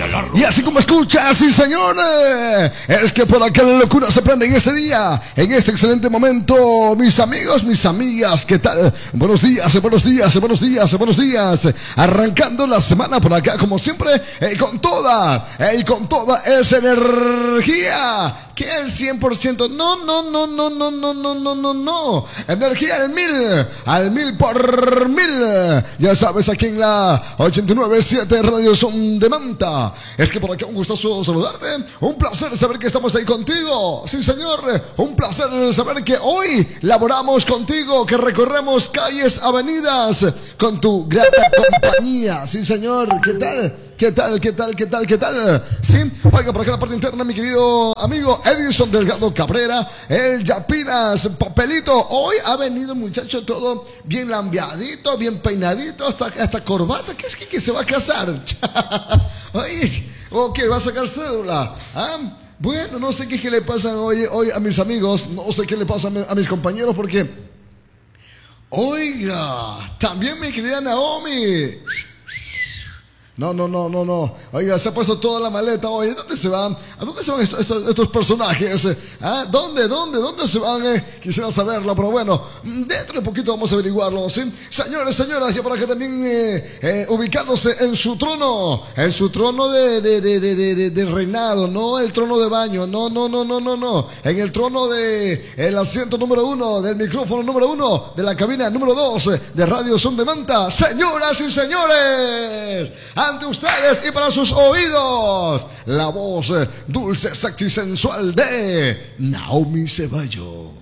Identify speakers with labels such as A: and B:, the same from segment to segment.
A: Y así como escuchas, sí señor, es que por acá la locura se prende en este día, en este excelente momento, mis amigos, mis amigas, ¿qué tal? Buenos días, buenos días, buenos días, buenos días. Arrancando la semana por acá, como siempre, con toda esa energía, que el 100%, no, energía al mil por mil. Ya sabes, aquí en la 89.7 Radio Son de Manta. Es que por acá un gustoso saludarte, un placer saber que estamos ahí contigo. Sí señor, un placer saber que hoy laboramos contigo, que recorremos calles, avenidas con tu grata compañía. Sí señor, ¿qué tal? ¿Qué tal? Sí, oiga, por acá en la parte interna, mi querido amigo Edison Delgado Cabrera, el Yapinas Papelito. Hoy ha venido, muchacho, todo bien lambeadito, bien peinadito, hasta corbata. ¿Qué es que se va a casar? Oye, ok, va a sacar cédula. ¿Ah? Bueno, no sé qué es que le pasa hoy a mis amigos, no sé qué le pasa a mis compañeros, porque, oiga, también mi querida Naomi. No. Oiga, se ha puesto toda la maleta hoy. ¿Dónde se van? ¿A dónde se van estos personajes? ¿Ah? ¿Dónde se van? Quisiera saberlo, pero bueno, dentro de poquito vamos a averiguarlo, ¿sí? Señores, señoras, ya por acá también ubicándose en su trono de reinado, no el trono de baño, no. En el trono el asiento número 1, del micrófono número 1, de la cabina número 2 de Radio Son de Manta. Señoras y señores, ante ustedes y para sus oídos, la voz dulce, sexy, sensual de Naomi Ceballos.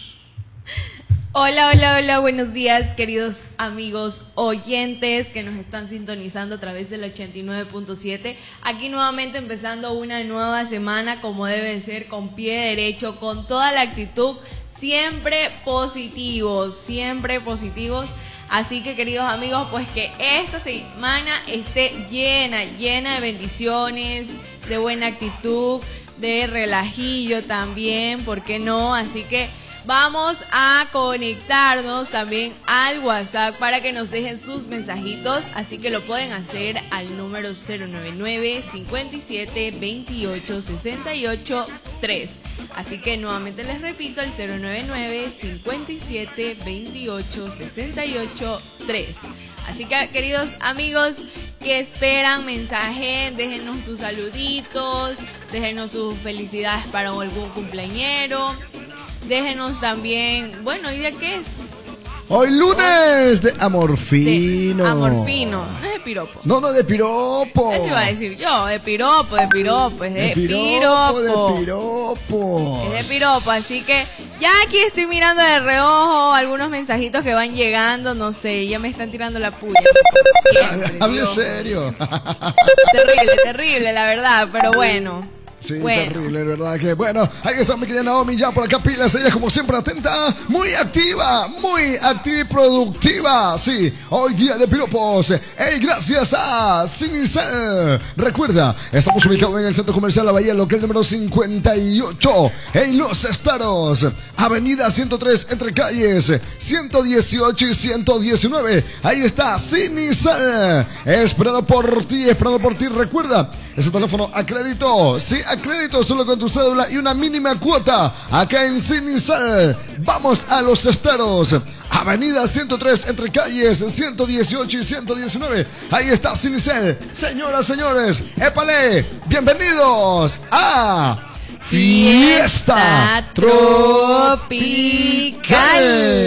B: Hola, buenos días, queridos amigos oyentes que nos están sintonizando a través del 89.7. Aquí nuevamente empezando una nueva semana como debe ser, con pie derecho, con toda la actitud, siempre positivos. Así que, queridos amigos, pues que esta semana esté llena de bendiciones, de buena actitud, de relajillo también, ¿por qué no? Así que vamos a conectarnos también al WhatsApp para que nos dejen sus mensajitos, así que lo pueden hacer al número 099-5728-68-3. Así que nuevamente les repito, el 099-5728-68-3. Así que, queridos amigos que esperan mensaje, déjenos sus saluditos, déjenos sus felicidades para algún cumpleañero. Déjenos también, bueno, ¿y de qué es?
A: Hoy lunes de amor fino.
B: De amor fino, no es de piropo.
A: No, de piropo.
B: Eso iba a decir yo, de piropo, es de piropo.
A: Es de
B: piropo, así que ya aquí estoy mirando de reojo algunos mensajitos que van llegando, no sé, ya me están tirando la puya.
A: Hable serio.
B: Terrible, la verdad, pero bueno.
A: Sí, bueno. Terrible, ¿verdad? Que bueno, ahí está mi querida Naomi, ya por acá pilas, ella como siempre atenta, muy activa y productiva. Sí, hoy día de piropos. Gracias a Cinicel. Recuerda, estamos ubicados en el Centro Comercial La Bahía, local número 58, en Los Estaros, avenida 103, entre calles 118 y 119. Ahí está Cinicel, esperando por ti. Recuerda, ese teléfono a crédito, sí, a crédito, solo con tu cédula y una mínima cuota. Acá en Cinicel, vamos a Los Estaros, avenida 103, entre calles 118 y 119. Ahí está Cinicel. Señoras, señores, épale, bienvenidos a
B: Fiesta Tropical.